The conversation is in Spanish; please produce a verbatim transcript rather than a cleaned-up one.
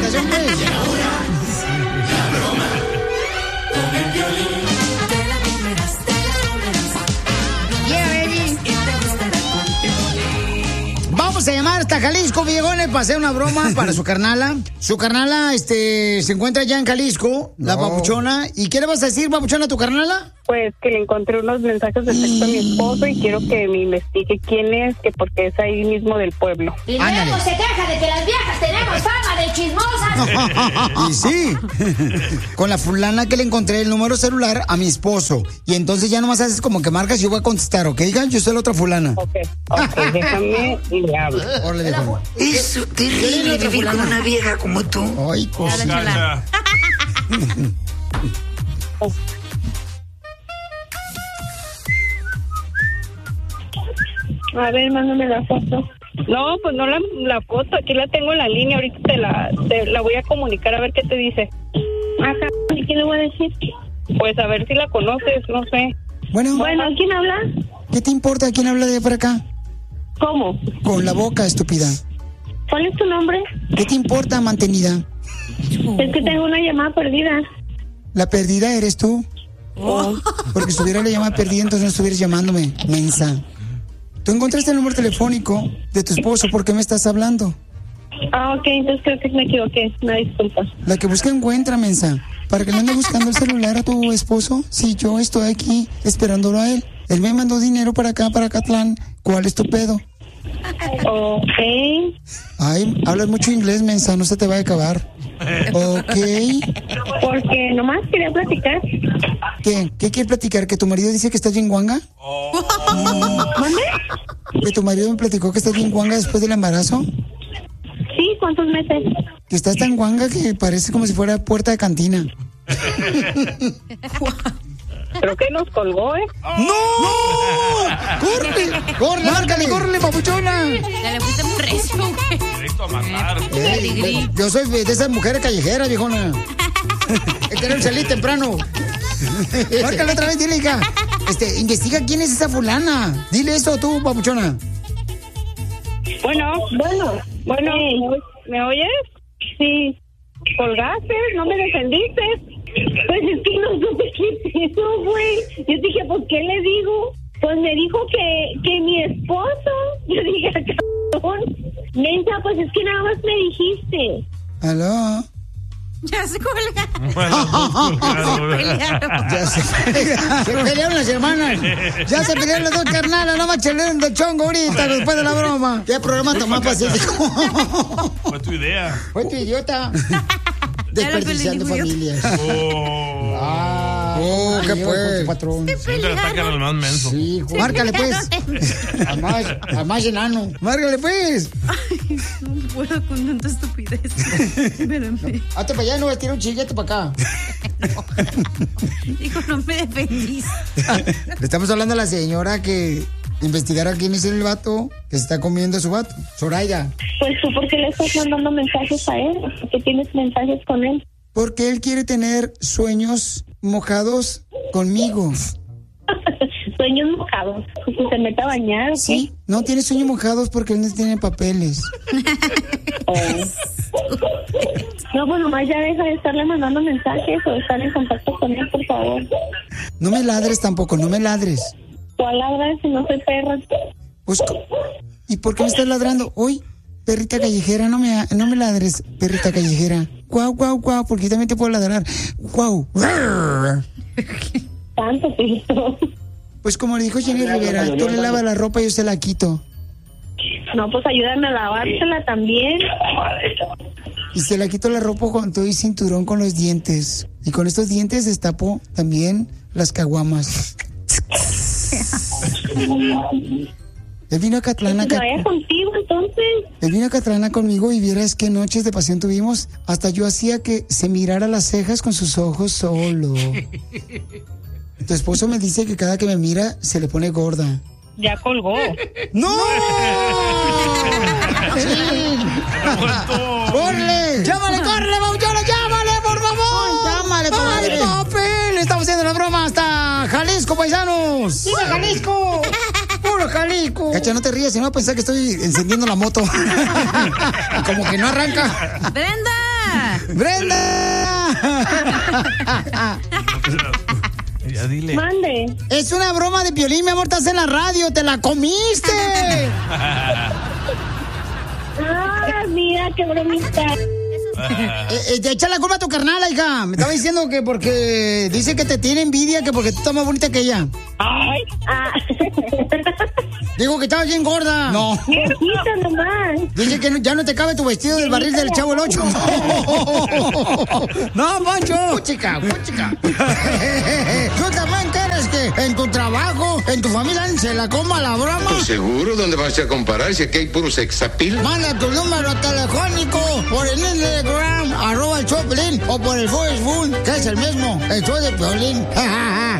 presentación, pues. La broma con el Piolín. Vamos a llamar hasta Jalisco, viejones, para hacer una broma para su carnala. Su carnala este, se encuentra ya en Jalisco, no. La papuchona. ¿Y qué le vas a decir, papuchona, a tu carnala? Pues que le encontré unos mensajes de texto a mi esposo y quiero que me investigue quién es, que porque es ahí mismo del pueblo. Y luego se queja de que las viejas tenemos fama de chismosas. Y sí, con la fulana que le encontré el número celular a mi esposo. Y entonces ya nomás haces como que marcas y yo voy a contestar, ¿ok? Yo soy la otra fulana. Ok, ok, déjame y le hablo. Órale, eso, terrible vivir con una vieja como tú. Ay, cosita. A ver, mándame la foto. No, pues no la, la foto, aquí la tengo en la línea, ahorita te la, te la voy a comunicar a ver qué te dice. Ajá, ¿y qué le voy a decir? Pues a ver si la conoces, no sé. Bueno, bueno, ¿quién habla? ¿Qué te importa? ¿Quién habla de por acá? ¿Cómo? Con la boca, estúpida. ¿Cuál es tu nombre? ¿Qué te importa, mantenida? Es que tengo una llamada perdida. ¿La perdida eres tú? Oh. Porque si hubiera la llamada perdida, entonces no estuvieras llamándome, mensa. Tú encontraste el número telefónico de tu esposo, ¿por qué me estás hablando? Ah, ok, entonces creo que me equivoqué, una disculpa. La que busca encuentra, mensa. ¿Para que le ande buscando el celular a tu esposo? Si yo estoy aquí esperándolo a él. Él me mandó dinero para acá, para Catlán. ¿Cuál es tu pedo? Ok. Ay, hablas mucho inglés, mensa, no se te va a acabar. Ok. Porque nomás quería platicar. ¿Qué? ¿Qué quieres platicar? ¿Que tu marido dice que estás bien guanga? Oh. ¿Dónde? ¿Que tu marido me platicó que estás bien guanga después del embarazo? Sí, ¿cuántos meses? Que estás tan guanga que parece como si fuera puerta de cantina. Creo que nos colgó, ¿eh? ¡No! ¡Corre! ¡Corre! ¡Márcale, córrele, papuchona! Ya le puse muy recio, güey. Directo a matar. Eh, yo soy de esas mujeres callejeras, viejona. Es que no salir temprano. Márcale otra vez, dile, hija. Este, investiga quién es esa fulana. Dile eso tú, papuchona. Bueno, bueno, bueno, ¿me oyes? Sí. ¿Colgaste? ¿No me defendiste? Pues es que no supe qué es eso, güey. Yo dije, pues, ¿qué le digo? Pues me dijo que, que mi esposo. Yo dije, cabrón. Mensa, pues es que nada más me dijiste. ¿Aló? Ya se cuelga. Bueno, ya se pelearon. Se pelearon las hermanas. Ya se pelearon las dos carnalas. No más chaleron de chongo ahorita después de la broma. ¿Qué programa tan más pacífico? Fue tu idea. Fue tu idiota. Desperdiciando familias. Oh. Ah, oh, ¿qué pues? Patrón. Siempre atacan al más menso. Sí, hijo. Márcale pues. Al más, al más enano. Márcale pues. Ay, no puedo con tanta estupidez. Espérame. Hazte para allá, no vas a tirar un chillete para acá. Dijo, no me defendís. Le estamos hablando a la señora que investigara quién es el vato que se está comiendo a su vato. Soraya. Pues tú, ¿por qué le estás mandando mensajes a él? ¿Por qué tienes mensajes con él? Porque él quiere tener sueños mojados conmigo. Sueños mojados. Que se meta a bañar. ¿O sí, qué? no tiene sueños mojados porque él no tiene papeles. Oh. No, pues nomás ya deja de estarle mandando mensajes o estar en contacto con él, por favor. No me ladres tampoco, no me ladres. ¿Cuál ladras si no soy perra? Pues, ¿y por qué me estás ladrando? Uy, perrita callejera, no me, no me ladres, perrita callejera. Guau, guau, guau, porque yo también te puedo ladrar. Guau. Tanto, tío. Pues como le dijo Jenny Rivera, tú le lavas la ropa y yo se la quito. No, pues ayúdame a lavársela también. Y se la quito la ropa con todo y cinturón con los dientes. Y con estos dientes destapo también las caguamas. Él vino a Catlán a Cat... vaya contigo, entonces. Él vino a Catlán conmigo y vieras qué noches de pasión tuvimos. Hasta yo hacía que se mirara las cejas con sus ojos solo. Tu esposo me dice que cada que me mira se le pone gorda. Ya colgó. ¡No! ¡Corre! ¡Llámale, córrele, Bauchona! ¡Llámale, por favor! ¡Llámale, comadre! ¡Papel! Estamos haciendo la broma hasta Jalisco, paisanos. ¡Viva Jalisco! ¡Puro Jalisco! Cacha, no te rías, si no va a pensar que estoy encendiendo la moto. Como que no arranca. ¡Brenda! ¡Brenda! Ya dile. Mande. Es una broma de Piolín, mi amor, estás en la radio, te la comiste. Ah, mira, qué bromita. Eh, eh, te echa la culpa a tu carnala, hija. Me estaba diciendo que porque dice que te tiene envidia, que porque tú estás más bonita que ella. Ay. Ah. Digo que estabas bien gorda. No. Quita nomás. Dice que no- ya no te cabe tu vestido del barril del Chavo el Ocho. No, Poncho. Chica, chica. ¿Tú también quieres que en tu trabajo, en tu familia, se la coma la broma? Pues seguro, ¿dónde vas a comparar si aquí hay puro sexapil? Manda tu número telefónico por el Instagram, arroba el Choplin, o por el Facebook, que es el mismo, el show de Piolín.